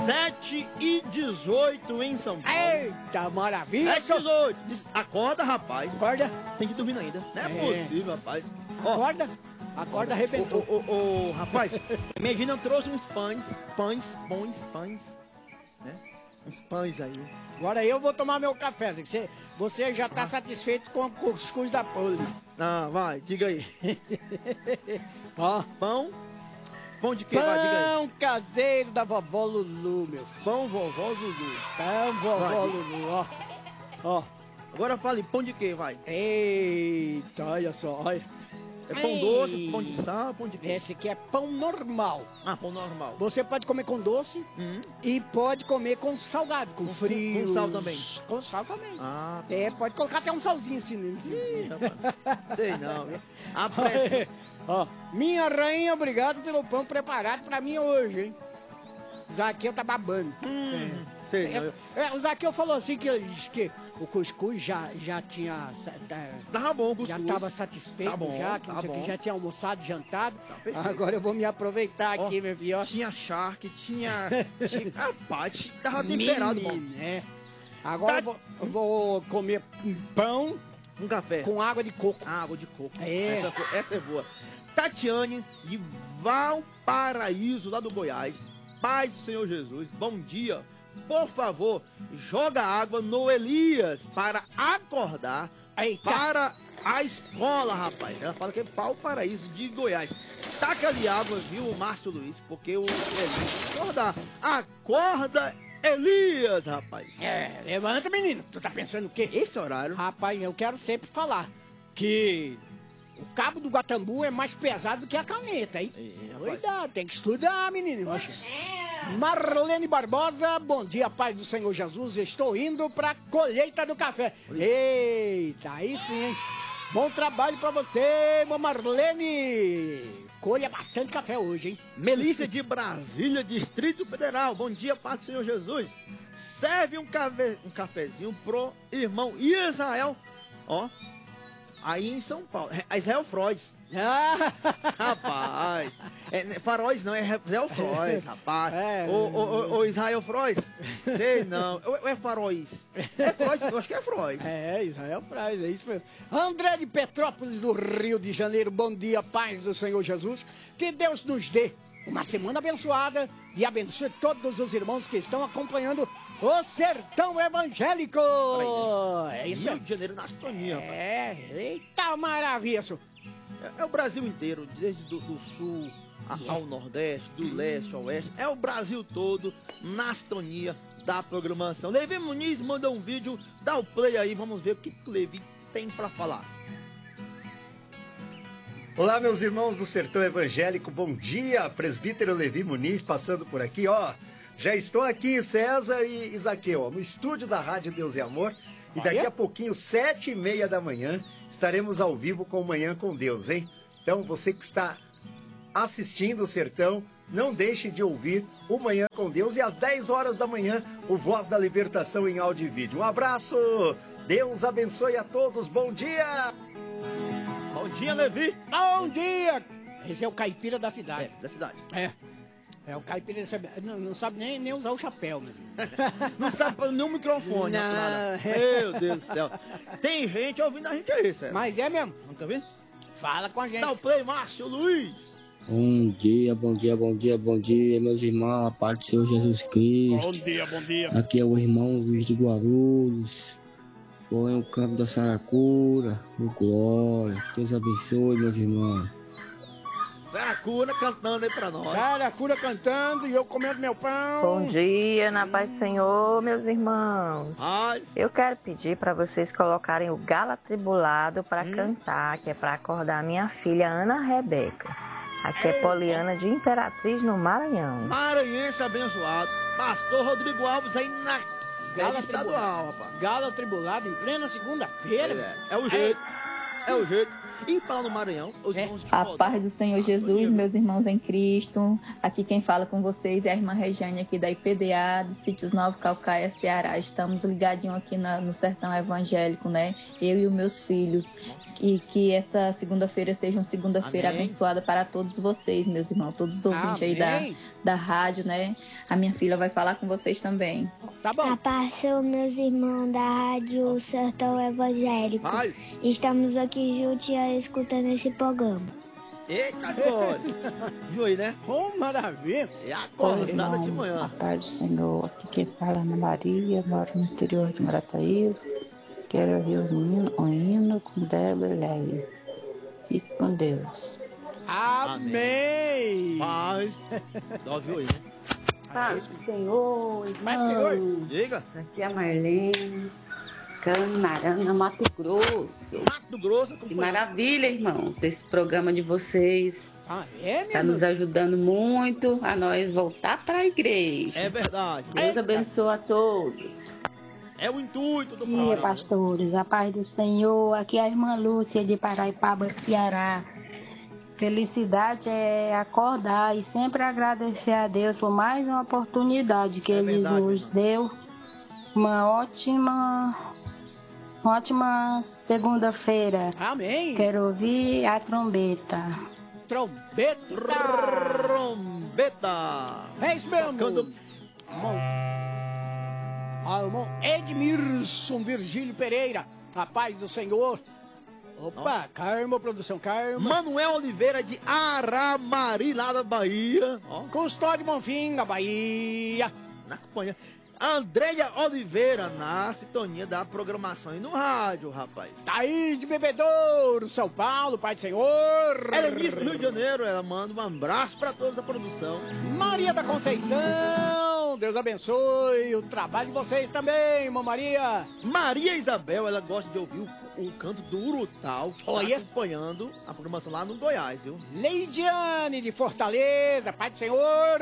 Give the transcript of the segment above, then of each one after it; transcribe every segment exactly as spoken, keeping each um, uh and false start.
sete e dezoito em São Paulo. Eita, maravilha! sete e dezoito. Acorda, rapaz. Acorda. Tem que dormir ainda. Não é, É. possível, rapaz. Acorda. Acorda, arrebentou. Ô, ô, ô, rapaz, imagina, eu trouxe uns pães, pães, pães, pães, né? Uns pães aí. Agora eu vou tomar meu café. Você, você já tá satisfeito com o cuscuz da Poli. Ah, vai, diga aí. Ó, Pão? Pão de quê? Vai, diga aí. pão caseiro da vovó Lulu, meu filho. Pão vovó Lulu. Pão vovó Vai. Lulu, ó. Ó. Agora fale, pão de quê, vai? Eita, olha só, olha. É pão Ei. doce, pão de sal, pão de quê? Esse aqui é pão normal. Ah, pão normal. Você pode comer com doce Hum. e pode comer com salgado, com, Com- frio. com sal também? Com sal também. Ah, É, pode colocar até um salzinho assim. né? ih, rapaz. Sei não, viu? A pressa. Ó, minha rainha, obrigado pelo pão preparado pra mim hoje, hein? Zaqueu tá babando. Hum, sei não. É, é, o Zaqueu falou assim que, que o cuscuz já, já tinha... Tá, Tava bom, cuscuz. já estava satisfeito, Tá bom, já, que, tá não sei o que, bom. já tinha almoçado, jantado. perfeito. Agora eu vou me aproveitar Ó, aqui, meu filho. ó. Tinha charque, tinha... tinha... Rapaz, tava temperado, bom. Menino, é. Agora Tá- eu, vou, eu vou comer um pão Um café. com água de coco. Água de coco. É. Essa, foi- essa é boa. Tatiane, de Valparaíso, lá do Goiás. Paz do Senhor Jesus, bom dia. Por favor, joga água no Elias para acordar Eita. para a escola, rapaz. Ela fala que é Valparaíso, de Goiás. Taca ali água, viu, Márcio Luiz? Porque o Elias acordar. Acorda, Elias, rapaz. É, levanta, menino. Tu tá pensando o quê? Esse horário... Rapaz, eu quero sempre falar que o cabo do Guatambu é mais pesado do que a caneta, hein? É, rapaz. Cuidado, tem que estudar, menino. Oxe. Marlene Barbosa, bom dia, paz do Senhor Jesus. Estou indo pra colheita do café. Eita, aí sim, hein? Bom trabalho pra você, meu Marlene. Colha bastante café hoje, hein? Melícia de Brasília, Distrito Federal. Bom dia, Paz do Senhor Jesus. Serve um, café, um cafezinho pro irmão Israel. Ó, aí em São Paulo. É Israel Frois. Ah, Rapaz. É, não é Faróis não, é Israel Frois, rapaz. É. Ô, ô, ô, ô, Israel Frois? Sei não. Ou ou é Faróis? É Frois? Eu acho que é Frois. é, Israel Fraz, é isso mesmo. André de Petrópolis, do Rio de Janeiro, bom dia, paz do Senhor Jesus. Que Deus nos dê uma semana abençoada e abençoe todos os irmãos que estão acompanhando o Sertão Evangélico. É isso Rio mesmo. de Janeiro na sintonia, rapaz. É, eita maravilha, isso. É, é o Brasil inteiro, desde do, do sul a- ao nordeste, do leste ao oeste. É o Brasil todo na sintonia da programação. Levi Muniz mandou um vídeo, dá o play aí, vamos ver o que que o Levi tem pra falar. Olá, meus irmãos do Sertão Evangélico, bom dia, presbítero Levi Muniz passando por aqui, ó. Já estou aqui, César e Isaqueu, ó, no estúdio da Rádio Deus e Amor. E daqui Olha. a pouquinho, sete e meia da manhã, estaremos ao vivo com Manhã com Deus, hein? Então, você que está assistindo o Sertão, não deixe de ouvir o Manhã com Deus. E às dez horas da manhã, o Voz da Libertação em áudio e vídeo. Um abraço, Deus abençoe a todos, bom dia! Bom dia, Levi. Bom dia. Esse é o caipira da cidade. É, da cidade. É. É o caipira da cidade. Não, não sabe nem, nem usar o chapéu, meu filho. Não sabe nem o microfone. Não. Nada. Meu Deus do céu. Tem gente ouvindo a gente aí, César. Mas é mesmo. Nunca vi? Fala com a gente. Dá o play, Márcio Luiz. Bom dia, bom dia, bom dia, bom dia, meus irmãos, a paz do Senhor Jesus Cristo. dia, bom dia. Aqui é o irmão Luiz de Guarulhos. Foi o campo da Saracura, o Glória. Deus abençoe, meus irmãos. Saracura cantando aí pra nós. Saracura cantando e eu comendo meu pão. Bom dia, na paz do Senhor, meus irmãos. Ai, Eu quero pedir para vocês colocarem o Galo Atribulado para cantar, que é para acordar minha filha Ana Rebeca. Aqui é Poliana de Imperatriz, no Maranhão. maranhense abençoado. Pastor Rodrigo Alves aí na Galo rede estadual, rapaz. Galo atribulado em plena segunda-feira. É, é o jeito. É o jeito. E para lá no Maranhão, os É. irmãos de A Codó. paz do Senhor Jesus, meus irmãos em Cristo. Aqui quem fala com vocês é a irmã Regiane aqui da I P D A, de Sítios Nova Calcaia, Ceará. Estamos ligadinhos aqui na- no sertão evangélico, né? Eu e os meus filhos. E que essa segunda-feira seja uma segunda-feira Amém. abençoada para todos vocês, meus irmãos. Todos os ouvintes aí da, Amém. da rádio, né? A minha filha vai falar com vocês também. Tá bom. A paz são meus irmãos da Rádio Sertão Evangélico. Paz. Estamos aqui juntos escutando esse programa. Eita, glória. Viu aí, né? Oh, maravilha. É a Oi, acordada de irmão, manhã. a paz do Senhor. Aqui quem fala é Ana Maria, moro no interior de Marataízes. Quero ouvir o hino, o hino com Débora e Leia. Fique com Deus. Amém. Paz. Ó, viu aí, né? Paz do Senhor, Paz do Senhor. irmãos. Diga. Aqui é a Marlene, Canarana, Mato Grosso. Mato Grosso. Que acompanhando. maravilha, irmãos, esse programa de vocês. Ah, é, minha Está nos irmã? ajudando muito a nós voltar para a igreja. É verdade. Deus abençoe a todos. É o intuito do Dia, programa. pastores, a paz do Senhor. Aqui é a irmã Lúcia de Paraipaba, Ceará. Felicidade é acordar e sempre agradecer a Deus por mais uma oportunidade que É Ele verdade, nos irmã. deu. Uma ótima, ótima segunda-feira. Amém. Quero ouvir a trombeta. Trombeta. Trombeta. É isso mesmo. Tocando. Irmão. Ah, irmão Edmilson Virgílio Pereira. A paz do Senhor. Opa, Carmo, produção Carmo. Manuel Oliveira de Aramari, lá da Bahia. Ó, Custódio Bonfim, na Bahia. na companhia. Andréia Oliveira, na sintonia da programação e no rádio, rapaz. Thaís de Bebedouro, São Paulo, Pai do Senhor. Helenice, Rio de Janeiro, ela manda um abraço para todos da produção. Maria da Conceição, Deus abençoe o trabalho de vocês também, irmã Maria. Maria Isabel, ela gosta de ouvir o, o canto do Urutau, que Olha. está acompanhando a programação lá no Goiás, viu? Leidiane de Fortaleza, Pai do Senhor.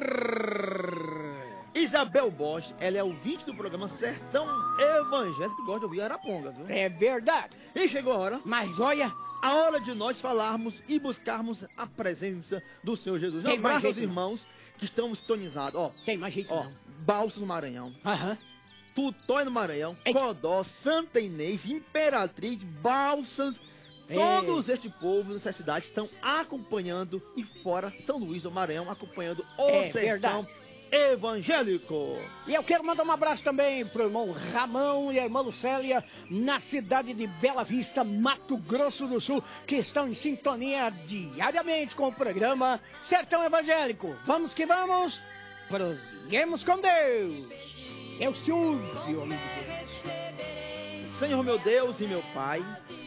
Isabel Bosch, ela é ouvinte do programa Sertão Evangélico, que gosta de ouvir Araponga, viu? É verdade. E chegou a hora, Mas olha, a hora de nós falarmos e buscarmos a presença do Senhor Jesus. Um Tem mais abraço aos jeito, irmãos que estão sintonizados. Ó, tem mais jeito ó, não. Balsas no Maranhão, Aham. Tutói no Maranhão, Eita. Codó, Santa Inês, Imperatriz, Balsas. Ei. Todos este povo nessa cidade estão acompanhando e fora São Luís do Maranhão, acompanhando o É Sertão verdade. Evangélico. E eu quero mandar um abraço também pro irmão Ramão e a irmã Lucélia, na cidade de Bela Vista, Mato Grosso do Sul, que estão em sintonia diariamente com o programa Sertão Evangélico. Vamos que vamos, prosseguimos com Deus. Deus te use, homem de Deus. Senhor meu Deus e meu Pai,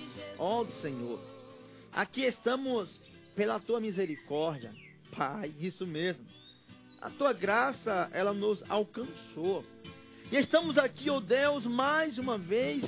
ó Senhor, aqui estamos pela Tua misericórdia, Pai, isso mesmo. A Tua graça, ela nos alcançou. E estamos aqui, ó Deus, mais uma vez,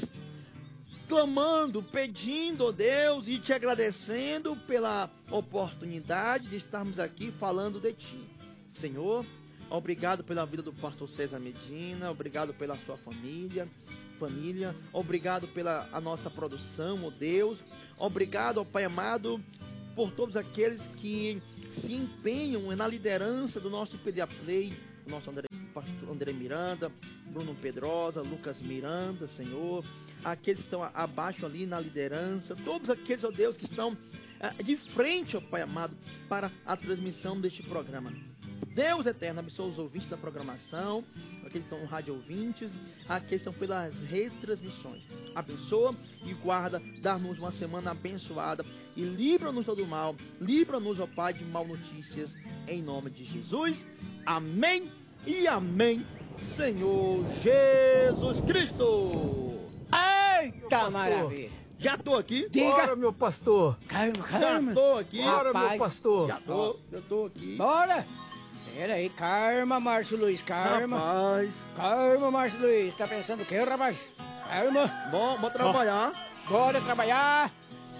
clamando, pedindo, ó Deus, e te agradecendo pela oportunidade de estarmos aqui falando de Ti. Senhor, obrigado pela vida do pastor César Medina, obrigado pela sua família, família, obrigado pela a nossa produção, ó Deus, obrigado, ó Pai amado, por todos aqueles que se empenham na liderança do nosso I P D A Play, o nosso André, pastor André Miranda, Bruno Pedrosa, Lucas Miranda, Senhor, aqueles que estão abaixo ali na liderança, todos aqueles, ó Deus, que estão ah, de frente, ó Pai amado, para a transmissão deste programa. Deus eterno, abençoa os ouvintes da programação, aqueles que estão no rádio ouvintes, aqueles que estão pelas retransmissões. Abençoa e guarda, dá-nos uma semana abençoada e livra-nos de todo mal, livra-nos, ó Pai, de mal notícias, em nome de Jesus. Amém e amém, Senhor Jesus Cristo. Eita, maravilha. Já tô aqui. Diga. Bora, meu pastor. Calma, Já calma. tô aqui. Bora, Rapaz. meu pastor. Já tô, já tô aqui. Bora. Pera aí, calma, Márcio Luiz, calma. Rapaz, Calma, Márcio Luiz, tá pensando o quê, rapaz? Calma. bom, vou trabalhar. Bora trabalhar.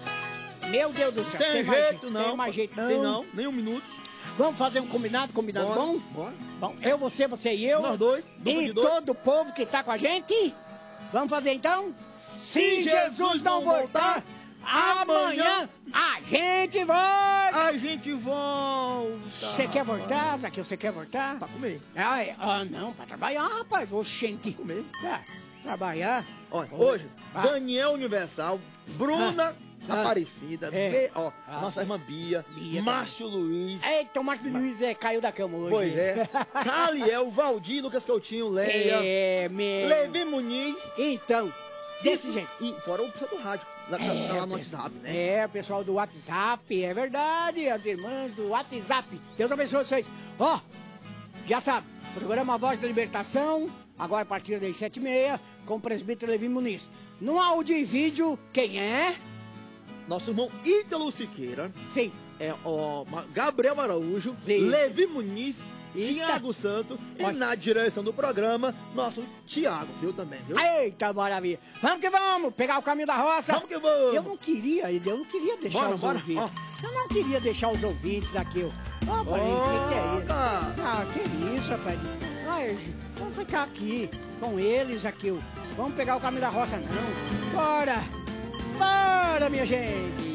Meu Deus do céu, Tem, mais jeito não. Tem mais jeito não. Tem não, nem um minuto. Vamos fazer um combinado, combinado Bora, bom? bora. Bom, eu, você, você e eu. Nós dois, dupla E de dois. todo o povo que tá com a gente. Vamos fazer então? Se Jesus não voltar, Amanhã a gente volta. A gente volta. Você quer voltar, Zaqueu? Você quer voltar? Pra comer. Ah, é. Ah, não, pra trabalhar, rapaz. Oxente. Pra comer. É, trabalhar. Olha, hoje, Ah. Daniel Universal, Bruna Ah. Aparecida, É. Be- ó, Ah. nossa irmã Bia, Bia Márcio Luiz, Eita, o Márcio Luiz é, caiu da cama hoje. pois é, Caliel, Valdir, Lucas Coutinho, Leia, É, meu. Levi Muniz, Então, desse isso, jeito. E fora o pessoal do rádio, lá, É, lá, lá no pessoal. WhatsApp, né? É, o pessoal do WhatsApp, é verdade, as irmãs do WhatsApp. Deus abençoe vocês. Ó, já sabe, programa Voz da Libertação, agora a partir das sete e meia, com o presbítero Levi Muniz. No áudio e vídeo, quem é? Nosso irmão Ítalo Siqueira, Sim. é, ó, Ma- Gabriel Araújo, Sim. Levi Muniz, Eita. Tiago Santo e Olha. na direção do programa, nosso Tiago, viu também, viu? Eita, maravilha. Vamos que vamos, pegar o caminho da roça. Vamos que vamos. Eu não queria, eu não queria deixar Bora, os bora, ouvintes. ó. Eu não queria deixar os ouvintes aqui. Ó, oh, o que, que é isso? Ó, Ah, que isso, rapaz. Ai, vamos ficar aqui com eles aqui. Ó. Vamos pegar o caminho da roça, não. Bora! Bora, minha gente!